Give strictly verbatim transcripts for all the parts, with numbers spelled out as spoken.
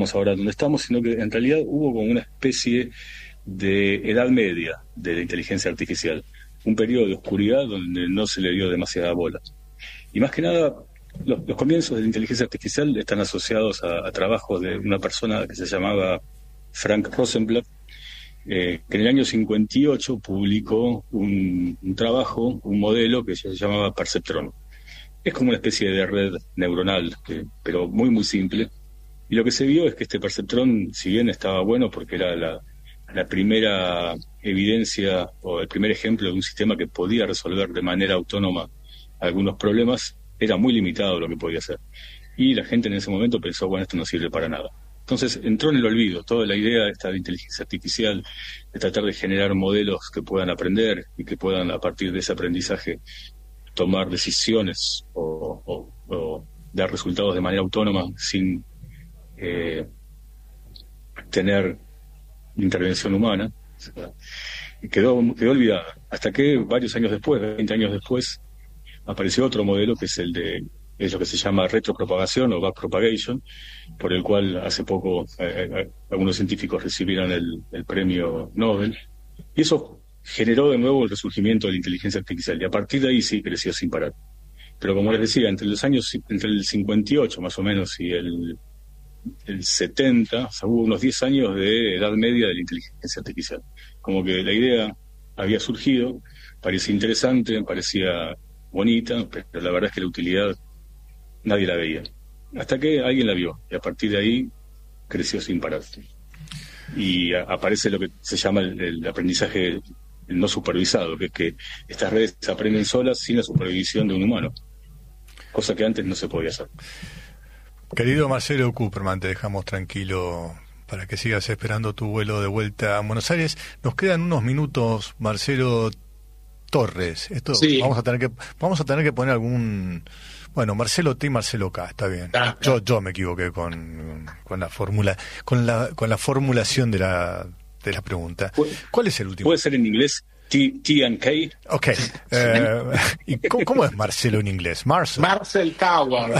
ahora donde estamos, sino que en realidad hubo como una especie de edad media de la inteligencia artificial, un periodo de oscuridad donde no se le dio demasiada bola. Y más que nada, los, los comienzos de la inteligencia artificial están asociados a, a trabajos de una persona que se llamaba Frank Rosenblatt, eh, que en el año cincuenta y ocho publicó un, un trabajo, un modelo que se llamaba Perceptron. Es como una especie de red neuronal, que, pero muy muy simple. Y lo que se vio es que este perceptrón, si bien estaba bueno porque era la, la primera evidencia o el primer ejemplo de un sistema que podía resolver de manera autónoma algunos problemas, era muy limitado lo que podía hacer. Y la gente en ese momento pensó, bueno, esto no sirve para nada. Entonces entró en el olvido toda la idea esta de inteligencia artificial, de tratar de generar modelos que puedan aprender y que puedan, a partir de ese aprendizaje, tomar decisiones o, o, o dar resultados de manera autónoma sin Eh, tener intervención humana. O sea, quedó, quedó olvidada, hasta que varios años después, veinte años después, apareció otro modelo que es el de es lo que se llama retropropagación o backpropagation, por el cual hace poco eh, eh, algunos científicos recibieron el, el premio Nobel, y eso generó de nuevo el resurgimiento de la inteligencia artificial, y a partir de ahí sí creció sin parar. Pero como les decía, entre los años entre el cincuenta y ocho más o menos y el el setenta, o sea, hubo unos diez años de edad media de la inteligencia artificial. Como que la idea había surgido, parecía interesante, parecía bonita, pero la verdad es que la utilidad nadie la veía. Hasta que alguien la vio, y a partir de ahí creció sin parar. Y a, aparece lo que se llama el, el aprendizaje el no supervisado, que es que estas redes se aprenden solas sin la supervisión de un humano, cosa que antes no se podía hacer. Querido Marcelo Kupperman, te dejamos tranquilo para que sigas esperando tu vuelo de vuelta a Buenos Aires. Nos quedan unos minutos, Marcelo Torres. Esto sí. vamos a tener que vamos a tener que poner algún, bueno, Marcelo T y Marcelo K, está bien. Ah, yo yo me equivoqué con con la fórmula con la con la formulación de la de la pregunta. ¿Cuál es el último? Puede ser en inglés T, T and K. Ok. Eh, ¿y cómo, cómo es Marcelo en inglés? Marcel. Marcel Tower.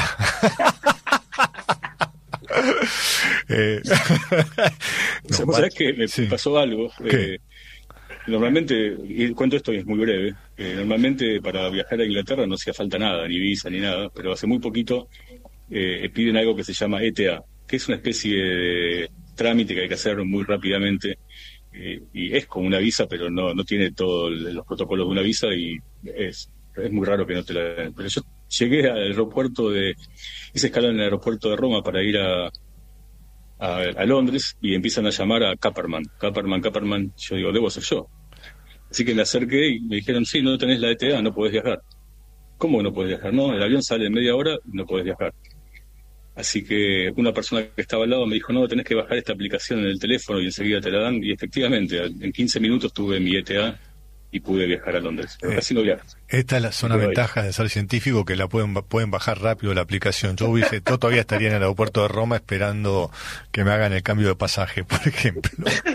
eh, no, ¿Sabes qué? Me sí. pasó algo. Eh, normalmente, y cuento esto y es muy breve, eh, normalmente para viajar a Inglaterra no hacía falta nada, ni visa ni nada, pero hace muy poquito eh, piden algo que se llama E T A, que es una especie de trámite que hay que hacer muy rápidamente, eh, y es como una visa, pero no no tiene todos los protocolos de una visa, y es, es muy raro que no te la den. Pero yo llegué al aeropuerto de... hice escala en el aeropuerto de Roma para ir a, a, a Londres, y empiezan a llamar a Kupperman, Kupperman, Kupperman. Yo digo, debo ser yo. Así que me acerqué y me dijeron, sí, no tenés la E T A, no podés viajar. ¿Cómo no podés viajar? No, el avión sale en media hora y no podés viajar. Así que una persona que estaba al lado me dijo, no, tenés que bajar esta aplicación en el teléfono y enseguida te la dan. Y efectivamente, en quince minutos tuve mi E T A y pude viajar a Londres, pero eh, casi no viajas. Estas son las ventajas de ser científico, que la pueden pueden bajar rápido la aplicación. Yo hubiese, yo todavía estaría en el aeropuerto de Roma esperando que me hagan el cambio de pasaje, por ejemplo.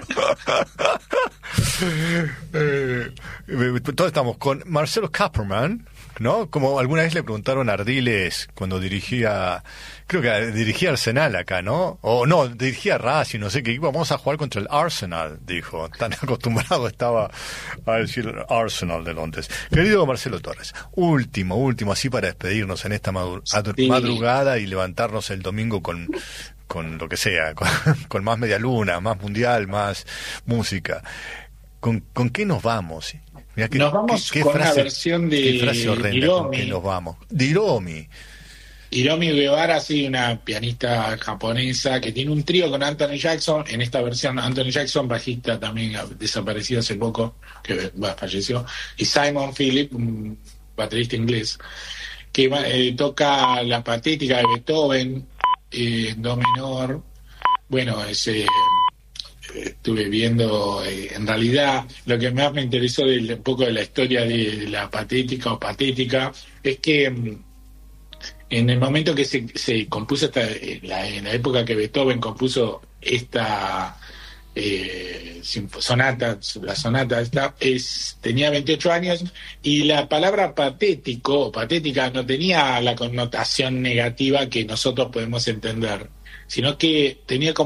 eh, todos estamos con Marcelo Kupperman, ¿no? Como alguna vez le preguntaron a Ardiles cuando dirigía, creo que dirigía Arsenal acá, ¿no? O no, dirigía Racing, no sé qué equipo. Vamos a jugar contra el Arsenal, dijo. Tan acostumbrado estaba a decir Arsenal de Londres. Querido Marcelo Torres, último, último, así para despedirnos en esta sí. madrugada y levantarnos el domingo con, con lo que sea, con, con más media luna, más mundial, más música. ¿Con, con qué nos vamos? Mirá que, nos vamos qué, qué con frase, una versión de Hiromi. Nos vamos. De Hiromi. Hiromi Uehara, sí, una pianista japonesa que tiene un trío con Anthony Jackson. En esta versión, Anthony Jackson, bajista también desaparecido hace poco, que bueno, falleció. Y Simon Phillips, un baterista inglés, que eh, toca la patética de Beethoven, eh, en do menor. Bueno, ese... Eh, estuve viendo, eh, en realidad lo que más me interesó de, de un poco de la historia de, de la patética o patética es que mm, en el momento que se, se compuso esta, en la, en la época que Beethoven compuso esta eh, sonata, la sonata esta, es, tenía veintiocho años, y la palabra patético o patética no tenía la connotación negativa que nosotros podemos entender. sino que tenía como